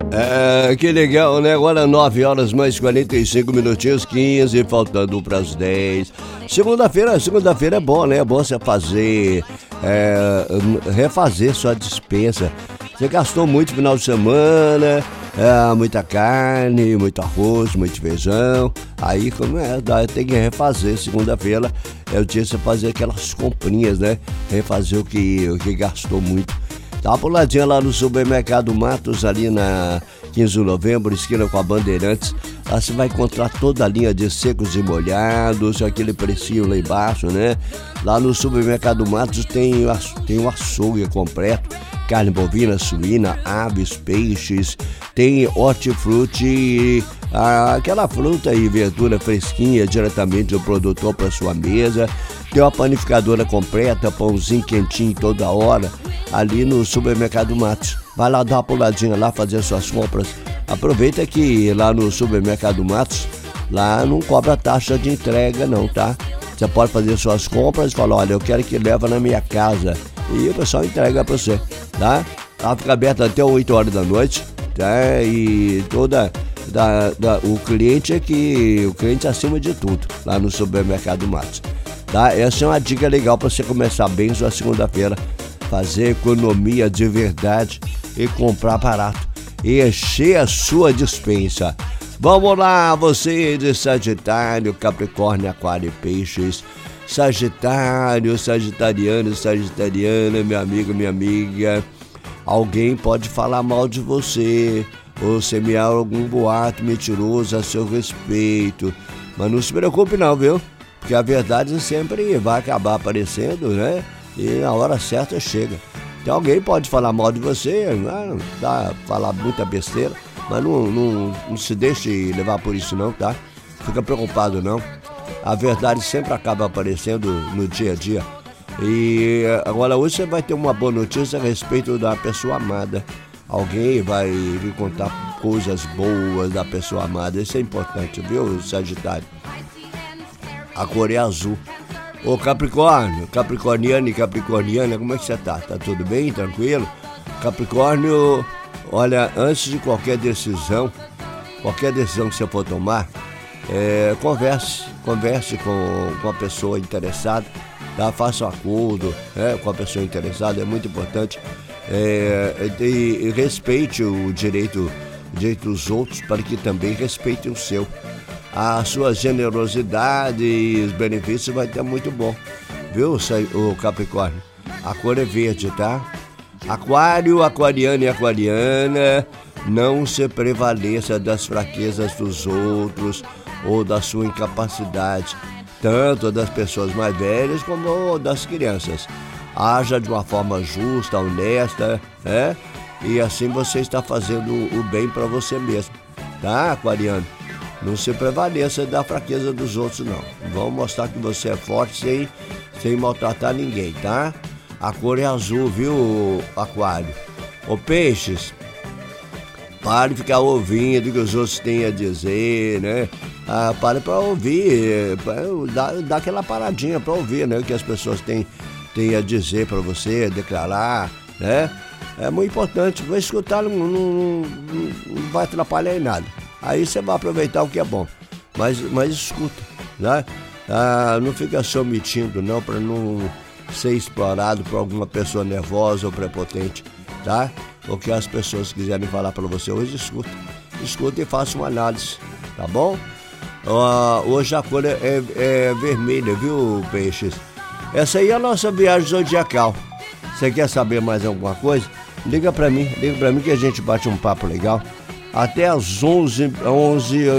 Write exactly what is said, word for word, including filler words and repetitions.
É, que legal, né? Agora nove horas mais quarenta e cinco minutinhos, quinze, faltando para as dez. Segunda-feira, segunda-feira é bom, né? É bom você fazer, é, refazer sua despensa. Você gastou muito no final de semana, é, muita carne, muito arroz, muito feijão. Aí, como é, tem que refazer. Segunda-feira é o dia de você fazer aquelas comprinhas, né? Refazer o que, o que gastou muito. Dá uma puladinha lá no supermercado Matos, ali na quinze de novembro, esquina com a Bandeirantes. Lá você vai encontrar toda a linha de secos e molhados, aquele precinho lá embaixo, né? Lá no supermercado Matos tem, tem um açougue completo, carne bovina, suína, aves, peixes, tem hortifruti, aquela fruta e verdura fresquinha diretamente do produtor para sua mesa. Tem uma panificadora completa, pãozinho quentinho toda hora, ali no supermercado Matos. Vai lá dar uma puladinha lá, fazer suas compras. Aproveita que lá no supermercado Matos, lá não cobra taxa de entrega não, tá? Você pode fazer suas compras e falar, olha, eu quero que leve na minha casa. E o pessoal entrega pra você, tá? Ela fica aberta até oito horas da noite, tá? E toda... Da, da, o cliente é que... O cliente é acima de tudo, lá no supermercado Matos. Tá? Essa é uma dica legal para você começar bem sua segunda-feira, fazer economia de verdade e comprar barato e encher a sua despensa. Vamos lá, você de Sagitário, Capricórnio, Aquário e Peixes. Sagitário, Sagitariano, Sagitariana, meu amigo, minha amiga. Alguém pode falar mal de você ou semear algum boato mentiroso a seu respeito, mas não se preocupe não, viu? Porque a verdade sempre vai acabar aparecendo, né? E na hora certa chega. Então alguém pode falar mal de você, não dá, falar muita besteira, mas não, não, não se deixe levar por isso não, tá? Fica preocupado não. A verdade sempre acaba aparecendo no dia a dia. E agora hoje você vai ter uma boa notícia a respeito da pessoa amada. Alguém vai lhe contar coisas boas da pessoa amada. Isso é importante, viu, Sagitário? A cor é azul. Ô Capricórnio, Capricorniano e Capricorniana, como é que você tá? Tá tudo bem? Tranquilo? Capricórnio, olha, antes de qualquer decisão, qualquer decisão que você for tomar, é, converse, converse com, com a pessoa interessada, tá? Faça um acordo, né, com a pessoa interessada, é muito importante. É, e, e respeite o direito, o direito dos outros para que também respeitem o seu. A sua generosidade e os benefícios vai ter muito bom, viu, o Capricórnio? A cor é verde, tá? Aquário, aquariano e aquariana, não se prevaleça das fraquezas dos outros ou da sua incapacidade, tanto das pessoas mais velhas como das crianças. Haja de uma forma justa, honesta, né? E assim você está fazendo o bem para você mesmo, tá, aquariano? Não se prevaleça da fraqueza dos outros, não. Vamos mostrar que você é forte sem, sem maltratar ninguém, tá? A cor é azul, viu, Aquário? Ô Peixes, pare de ficar ouvindo o que os outros têm a dizer, né? Ah, pare para ouvir, dá, dá aquela paradinha para ouvir, né? O que as pessoas têm, têm a dizer para você, declarar, né? É muito importante, vai escutar, não, não, não vai atrapalhar em nada. Aí você vai aproveitar o que é bom, mas, mas escuta, né? Ah, não fica se omitindo não, para não ser explorado por alguma pessoa nervosa ou prepotente, tá? O que as pessoas quiserem falar para você hoje, escuta, escuta e faça uma análise, tá bom? Ah, hoje a cor é, é, é vermelha, viu, Peixes? Essa aí é a nossa viagem zodiacal. Você quer saber mais alguma coisa? Liga para mim, liga para mim que a gente bate um papo legal. Até às onze, onze